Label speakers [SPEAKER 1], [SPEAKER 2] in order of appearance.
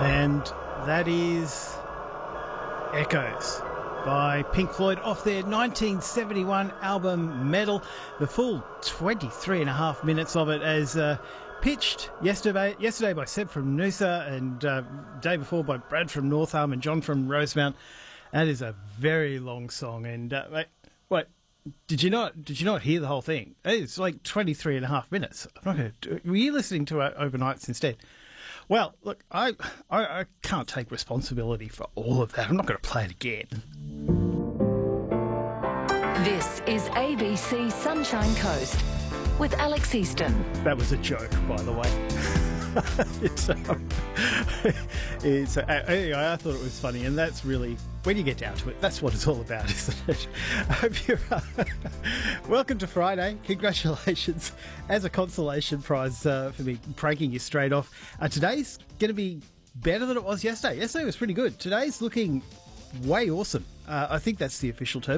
[SPEAKER 1] And that is Echoes by Pink Floyd off their 1971 album Metal. The full 23 and a half minutes of it as pitched yesterday by Seb from Noosa and day before by Brad from North Arm and John from Rosemount. That is a very long song. And wait, did you not hear the whole thing? It's like 23 and a half minutes. Were you listening to it overnights instead? Well, look, I can't take responsibility for all of that. I'm not going to play it again.
[SPEAKER 2] This is ABC Sunshine Coast with Alex Easton.
[SPEAKER 1] That was a joke, by the way. Anyway, I thought it was funny, and that's really, when you get down to it, that's what it's all about, isn't it? I hope you're welcome to Friday. Congratulations as a consolation prize for me pranking you straight off. Today's going to be better than it was yesterday. Yesterday was pretty good. Today's looking way awesome. I think that's the official term.